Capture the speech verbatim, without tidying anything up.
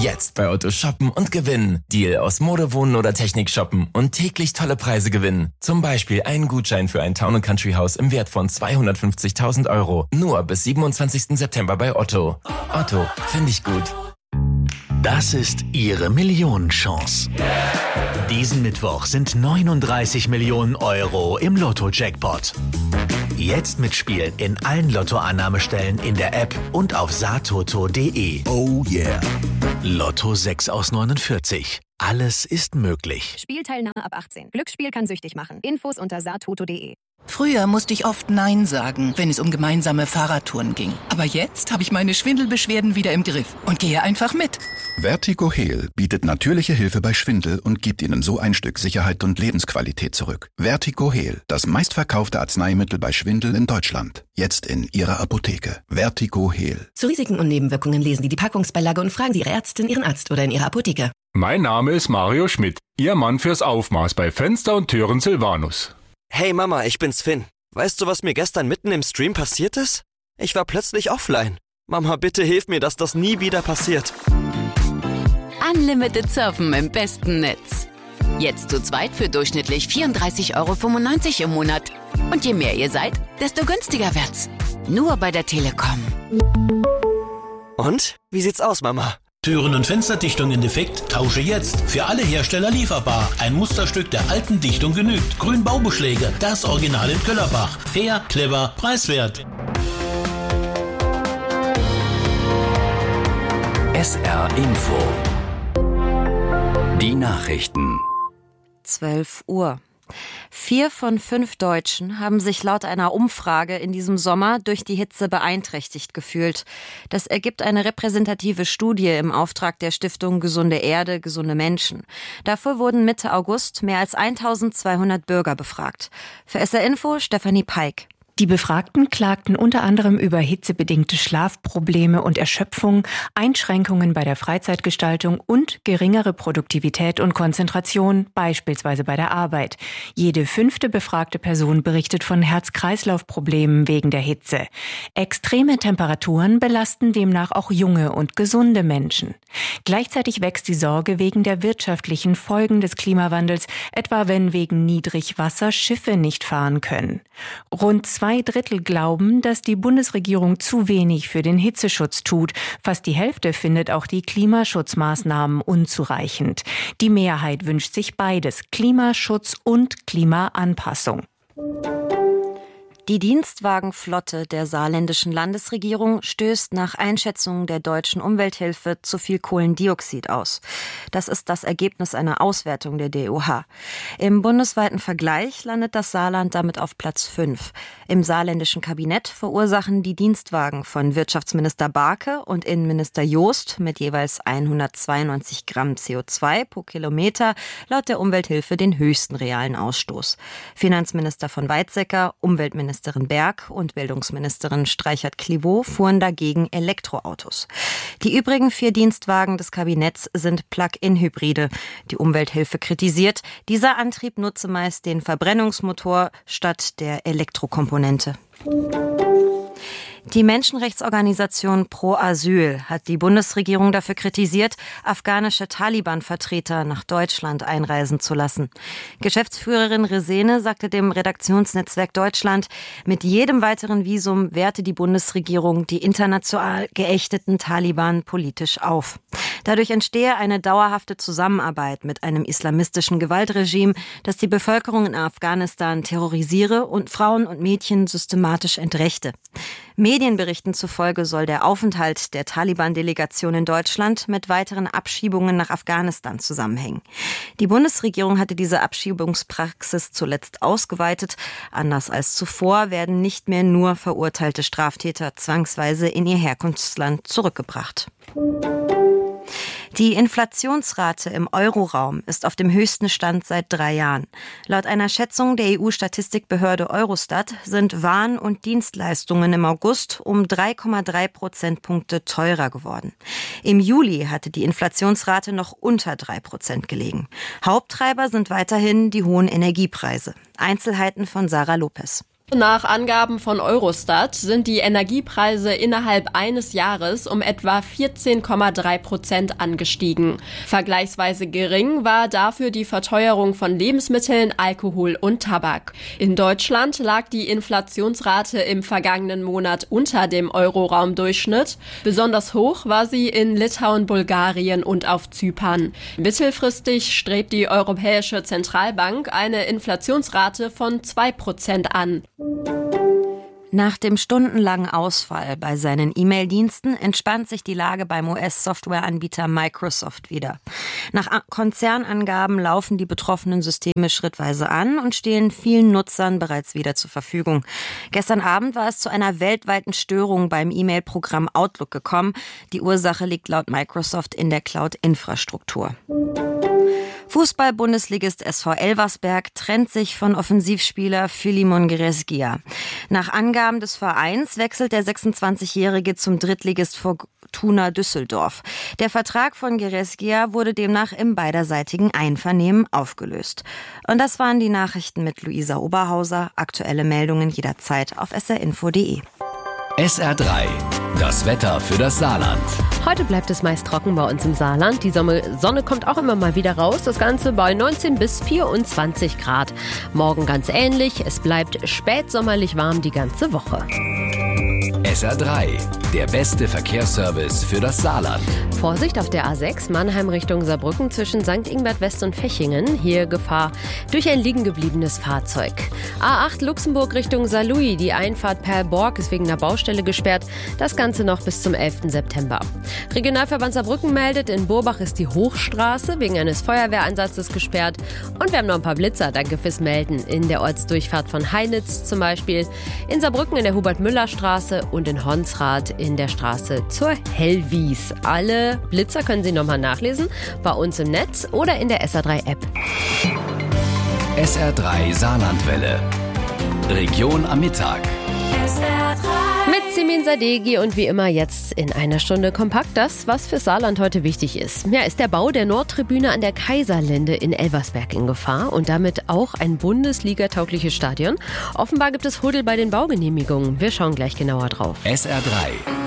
Jetzt bei Otto shoppen und gewinnen. Deal aus Mode, Wohnen oder Technik shoppen und täglich tolle Preise gewinnen. Zum Beispiel einen Gutschein für ein Town and Country Haus im Wert von zweihundertfünfzigtausend Euro. Nur bis siebenundzwanzigsten September bei Otto. Otto, finde ich gut. Das ist Ihre Millionenchance. Diesen Mittwoch sind neununddreißig Millionen Euro im Lotto-Jackpot. Jetzt mitspielen in allen Lottoannahmestellen in der App und auf satoto punkt de. Oh yeah. Lotto sechs aus neunundvierzig. Alles ist möglich. Spielteilnahme ab achtzehn. Glücksspiel kann süchtig machen. Infos unter satoto punkt de. Früher musste ich oft Nein sagen, wenn es um gemeinsame Fahrradtouren ging. Aber jetzt habe ich meine Schwindelbeschwerden wieder im Griff und gehe einfach mit. Vertigo Heal bietet natürliche Hilfe bei Schwindel und gibt Ihnen so ein Stück Sicherheit und Lebensqualität zurück. Vertigo Heal, das meistverkaufte Arzneimittel bei Schwindel in Deutschland. Jetzt in Ihrer Apotheke. Vertigo Heal. Zu Risiken und Nebenwirkungen lesen Sie die Packungsbeilage und fragen Sie Ihre Ärztin, Ihren Arzt oder in Ihrer Apotheke. Mein Name ist Mario Schmidt, Ihr Mann fürs Aufmaß bei Fenster und Türen Silvanus. Hey Mama, ich bin's Finn. Weißt du, was mir gestern mitten im Stream passiert ist? Ich war plötzlich offline. Mama, bitte hilf mir, dass das nie wieder passiert. Unlimited Surfen im besten Netz. Jetzt zu zweit für durchschnittlich vierunddreißig Euro fünfundneunzig im Monat. Und je mehr ihr seid, desto günstiger wird's. Nur bei der Telekom. Und? Wie sieht's aus, Mama? Türen- und Fensterdichtung in Defekt? Tausche jetzt. Für alle Hersteller lieferbar. Ein Musterstück der alten Dichtung genügt. Grün Baubeschläge. Das Original in Köllerbach. Fair, clever, preiswert. S R Info. Die Nachrichten. zwölf Uhr. Vier von fünf Deutschen haben sich laut einer Umfrage in diesem Sommer durch die Hitze beeinträchtigt gefühlt. Das ergibt eine repräsentative Studie im Auftrag der Stiftung Gesunde Erde, gesunde Menschen. Dafür wurden Mitte August mehr als eintausendzweihundert Bürger befragt. Für S R Info Stefanie Peik. Die Befragten klagten unter anderem über hitzebedingte Schlafprobleme und Erschöpfung, Einschränkungen bei der Freizeitgestaltung und geringere Produktivität und Konzentration, beispielsweise bei der Arbeit. Jede fünfte befragte Person berichtet von Herz-Kreislauf-Problemen wegen der Hitze. Extreme Temperaturen belasten demnach auch junge und gesunde Menschen. Gleichzeitig wächst die Sorge wegen der wirtschaftlichen Folgen des Klimawandels, etwa wenn wegen Niedrigwasser Schiffe nicht fahren können. Rund Zwei Drittel glauben, dass die Bundesregierung zu wenig für den Hitzeschutz tut. Fast die Hälfte findet auch die Klimaschutzmaßnahmen unzureichend. Die Mehrheit wünscht sich beides, Klimaschutz und Klimaanpassung. Die Dienstwagenflotte der saarländischen Landesregierung stößt nach Einschätzung der deutschen Umwelthilfe zu viel Kohlendioxid aus. Das ist das Ergebnis einer Auswertung der D O H. Im bundesweiten Vergleich landet das Saarland damit auf Platz fünf. Im saarländischen Kabinett verursachen die Dienstwagen von Wirtschaftsminister Barke und Innenminister Joost mit jeweils hundertzweiundneunzig Gramm C O zwei pro Kilometer laut der Umwelthilfe den höchsten realen Ausstoß. Finanzminister von Weizsäcker, Umweltminister Ministerin Berg und Bildungsministerin Streichert-Clivaux fuhren dagegen Elektroautos. Die übrigen vier Dienstwagen des Kabinetts sind Plug-in-Hybride. Die Umwelthilfe kritisiert, dieser Antrieb nutze meist den Verbrennungsmotor statt der Elektrokomponente. Die Menschenrechtsorganisation Pro Asyl hat die Bundesregierung dafür kritisiert, afghanische Taliban-Vertreter nach Deutschland einreisen zu lassen. Geschäftsführerin Resene sagte dem Redaktionsnetzwerk Deutschland, mit jedem weiteren Visum werte die Bundesregierung die international geächteten Taliban politisch auf. Dadurch entstehe eine dauerhafte Zusammenarbeit mit einem islamistischen Gewaltregime, das die Bevölkerung in Afghanistan terrorisiere und Frauen und Mädchen systematisch entrechte. Medienberichten zufolge soll der Aufenthalt der Taliban-Delegation in Deutschland mit weiteren Abschiebungen nach Afghanistan zusammenhängen. Die Bundesregierung hatte diese Abschiebungspraxis zuletzt ausgeweitet. Anders als zuvor werden nicht mehr nur verurteilte Straftäter zwangsweise in ihr Herkunftsland zurückgebracht. Die Inflationsrate im Euroraum ist auf dem höchsten Stand seit drei Jahren. Laut einer Schätzung der E U-Statistikbehörde Eurostat sind Waren und Dienstleistungen im August um drei Komma drei Prozentpunkte teurer geworden. Im Juli hatte die Inflationsrate noch unter drei Prozent gelegen. Haupttreiber sind weiterhin die hohen Energiepreise. Einzelheiten von Sarah Lopez. Nach Angaben von Eurostat sind die Energiepreise innerhalb eines Jahres um etwa vierzehn Komma drei Prozent angestiegen. Vergleichsweise gering war dafür die Verteuerung von Lebensmitteln, Alkohol und Tabak. In Deutschland lag die Inflationsrate im vergangenen Monat unter dem Euroraumdurchschnitt. Besonders hoch war sie in Litauen, Bulgarien und auf Zypern. Mittelfristig strebt die Europäische Zentralbank eine Inflationsrate von zwei Prozent an. Nach dem stundenlangen Ausfall bei seinen E-Mail-Diensten entspannt sich die Lage beim U S-Softwareanbieter Microsoft wieder. Nach Konzernangaben laufen die betroffenen Systeme schrittweise an und stehen vielen Nutzern bereits wieder zur Verfügung. Gestern Abend war es zu einer weltweiten Störung beim E-Mail-Programm Outlook gekommen. Die Ursache liegt laut Microsoft in der Cloud-Infrastruktur. Fußball-Bundesligist S V Elversberg trennt sich von Offensivspieler Filimon Guerresgia. Nach Angaben des Vereins wechselt der sechsundzwanzigjährige zum Drittligist Fortuna Düsseldorf. Der Vertrag von Guerresgia wurde demnach im beiderseitigen Einvernehmen aufgelöst. Und das waren die Nachrichten mit Luisa Oberhauser. Aktuelle Meldungen jederzeit auf s r info punkt d e. S R drei, das Wetter für das Saarland. Heute bleibt es meist trocken bei uns im Saarland. Die Sonne kommt auch immer mal wieder raus. Das Ganze bei neunzehn bis vierundzwanzig Grad. Morgen ganz ähnlich. Es bleibt spätsommerlich warm die ganze Woche. S R drei, der beste Verkehrsservice für das Saarland. Vorsicht auf der A sechs Mannheim Richtung Saarbrücken zwischen Sankt Ingbert West und Fechingen. Hier Gefahr durch ein liegengebliebenes Fahrzeug. A acht Luxemburg Richtung Saarlouis. Die Einfahrt Perlborg ist wegen einer Baustelle gesperrt. Das Ganze noch bis zum elften September. Regionalverband Saarbrücken meldet, in Burbach ist die Hochstraße wegen eines Feuerwehreinsatzes gesperrt. Und wir haben noch ein paar Blitzer, danke fürs Melden. In der Ortsdurchfahrt von Heinitz zum Beispiel. In Saarbrücken in der Hubert-Müller-Straße und in Honsrath in der Straße zur Hellwies. Alle Blitzer können Sie nochmal nachlesen bei uns im Netz oder in der S R drei App. S R drei Saarlandwelle. Region am Mittag. S R drei. Mit Simin Sadeghi und wie immer jetzt in einer Stunde kompakt das, was für Saarland heute wichtig ist. Ja, ist der Bau der Nordtribüne an der Kaiserlinde in Elversberg in Gefahr und damit auch ein bundesligataugliches Stadion? Offenbar gibt es Huddel bei den Baugenehmigungen. Wir schauen gleich genauer drauf. S R drei.